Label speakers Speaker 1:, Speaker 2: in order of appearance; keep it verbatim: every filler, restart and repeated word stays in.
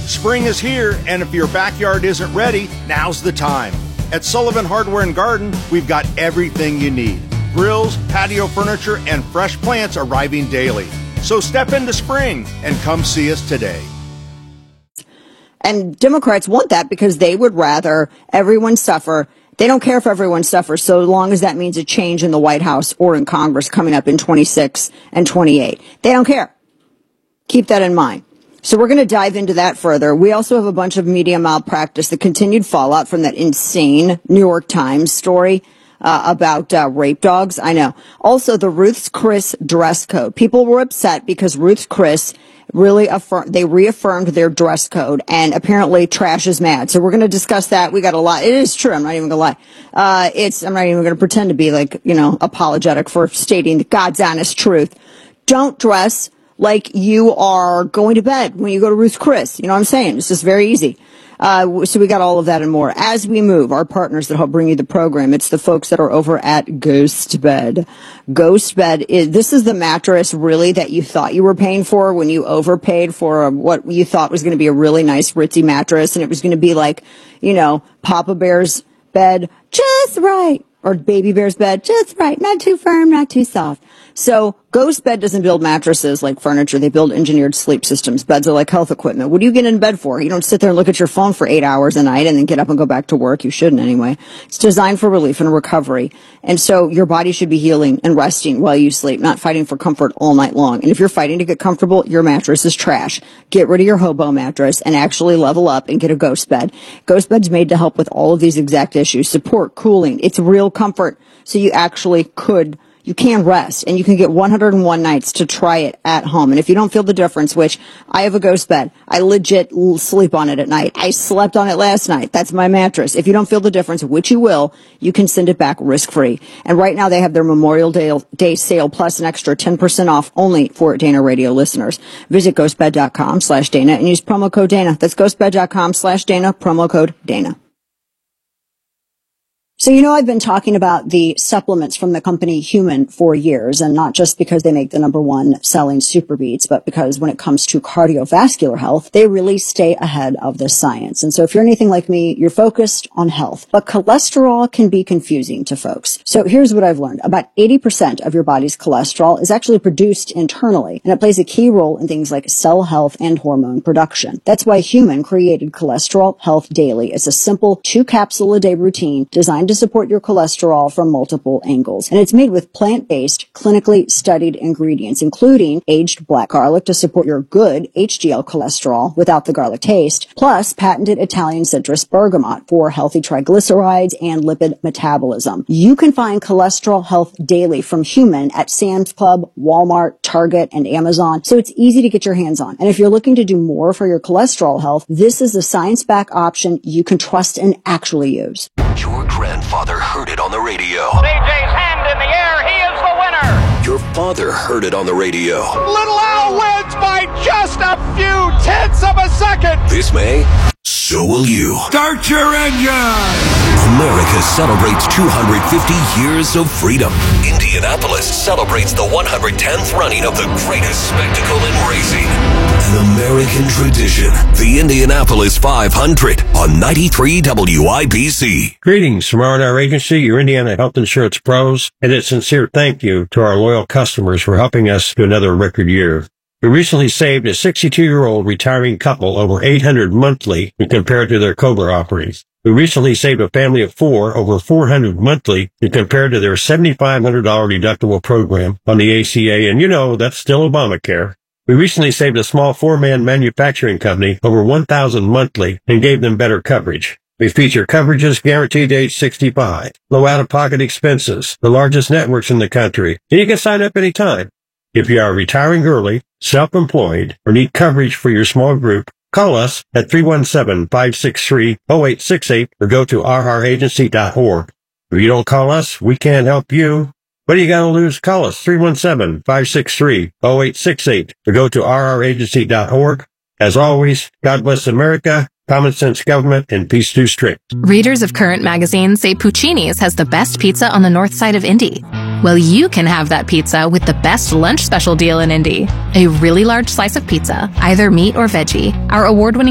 Speaker 1: Spring is here, and if your backyard isn't ready, now's the time. At Sullivan Hardware and Garden, we've got everything you need. Grills, patio furniture, and fresh plants arriving daily. So step into spring and come see us today.
Speaker 2: And Democrats want that because they would rather everyone suffer. They don't care if everyone suffers so long as that means a change in the White House or in Congress coming up in twenty-six and twenty-eight. They don't care. Keep that in mind. So we're going to dive into that further. We also have a bunch of media malpractice, the continued fallout from that insane New York Times story uh, about uh, rape dogs. I know. Also, the Ruth's Chris dress code. People were upset because Ruth's Chris really affirm, they reaffirmed their dress code, and apparently trash is mad. So we're going to discuss that. We got a lot. It is true. I'm not even going to lie. Uh, it's, I'm not even going to pretend to be like, you know, apologetic for stating God's honest truth. Don't dress like you are going to bed when you go to Ruth's Chris. You know what I'm saying? It's just very easy. Uh, so we got all of that and more. As we move, our partners that help bring you the program, it's the folks that are over at Ghost Bed. Ghost Bed, is, this is the mattress really that you thought you were paying for when you overpaid for a, what you thought was going to be a really nice ritzy mattress, and it was going to be like, you know, Papa Bear's bed just right, or Baby Bear's bed just right, not too firm, not too soft. So Ghost Bed doesn't build mattresses like furniture. They build engineered sleep systems. Beds are like health equipment. What do you get in bed for? You don't sit there and look at your phone for eight hours a night and then get up and go back to work. You shouldn't anyway. It's designed for relief and recovery. And so your body should be healing and resting while you sleep, not fighting for comfort all night long. And if you're fighting to get comfortable, your mattress is trash. Get rid of your hobo mattress and actually level up and get a Ghost Bed. Ghost Bed's made to help with all of these exact issues. Support, cooling. It's real comfort. So you actually could You can rest, and you can get one hundred one nights to try it at home. And if you don't feel the difference, which I have a Ghost Bed, I legit sleep on it at night. I slept on it last night. That's my mattress. If you don't feel the difference, which you will, you can send it back risk-free. And right now they have their Memorial Day, Day sale plus an extra ten percent off only for Dana Radio listeners. Visit ghostbed.com slash Dana and use promo code Dana. That's ghostbed.com slash Dana, promo code Dana. So, you know, I've been talking about the supplements from the company Human for years, and not just because they make the number one selling Super Beats, but because when it comes to cardiovascular health, they really stay ahead of the science. And so if you're anything like me, you're focused on health, but cholesterol can be confusing to folks. So here's what I've learned. About eighty percent of your body's cholesterol is actually produced internally, and it plays a key role in things like cell health and hormone production. That's why Human created Cholesterol Health Daily. It's a simple two capsule a day routine designed to support your cholesterol from multiple angles. And it's made with plant-based, clinically studied ingredients, including aged black garlic to support your good H D L cholesterol without the garlic taste, plus patented Italian citrus bergamot for healthy triglycerides and lipid metabolism. You can find Cholesterol Health Daily from Human at Sam's Club, Walmart, Target, and Amazon, so it's easy to get your hands on. And if you're looking to do more for your cholesterol health, this is a science-backed option you can trust and actually use.
Speaker 3: Your grandfather heard it on the radio.
Speaker 4: D J's hand in the air. He is the winner.
Speaker 3: Your father heard it on the radio.
Speaker 4: Little Al wins by just a few tenths of a second.
Speaker 3: This May, so will you.
Speaker 5: Start your engine.
Speaker 3: America celebrates two hundred fifty years of freedom. Indianapolis celebrates the one hundred tenth running of the greatest spectacle in racing. An American tradition. The Indianapolis five hundred on ninety-three W I B C.
Speaker 6: Greetings from R and R Agency, your Indiana health insurance pros, and a sincere thank you to our loyal customers for helping us to another record year. We recently saved a sixty-two-year-old retiring couple over eight hundred dollars monthly when compared to their COBRA offerings. We recently saved a family of four over four hundred dollars monthly when compared to their seven thousand five hundred dollars deductible program on the A C A, and you know, that's still Obamacare. We recently saved a small four-man manufacturing company over one thousand dollars monthly and gave them better coverage. We feature coverages guaranteed to age sixty-five, low out-of-pocket expenses, the largest networks in the country, and you can sign up anytime. If you are retiring early, self-employed, or need coverage for your small group, call us at three one seven, five six three, zero eight six eight or go to r r agency dot org. If you don't call us, we can't help you. What are you going to lose? Call us three one seven, five six three, zero eight six eight or go to r r agency dot org. As always, God bless America, common sense government, and peace too strict.
Speaker 7: Readers of Current Magazine say Puccini's has the best pizza on the north side of Indy. Well, you can have that pizza with the best lunch special deal in Indy. A really large slice of pizza, either meat or veggie. Our award-winning